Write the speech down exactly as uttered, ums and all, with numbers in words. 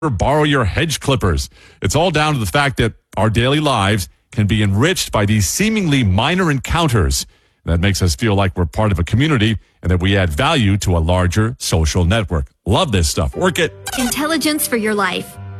borrow your hedge clippers. It's all down to the fact that our daily lives can be enriched by these seemingly minor encounters. That makes us feel like we're part of a community and that we add value to a larger social network. Love this stuff. Work it. Intelligence for your life.